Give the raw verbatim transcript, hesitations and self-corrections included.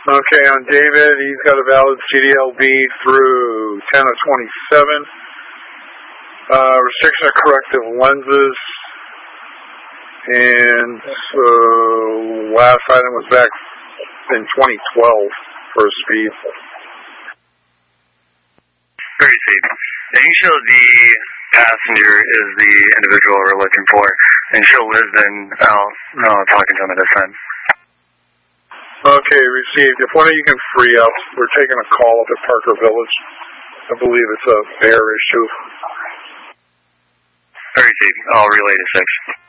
Okay, on David, he's got a valid C D L B through ten of twenty-seven. Uh, restriction of corrective lenses. And uh, last item was back in twenty twelve for a speed. Very safe. Can you show the passenger is the individual we're looking for, and show Lisbon out uh, talking to him at this time. Okay, received. If one of you can free up, we're taking a call up at Parker Village. I believe it's a bear issue. Very safe. I'll relay to six.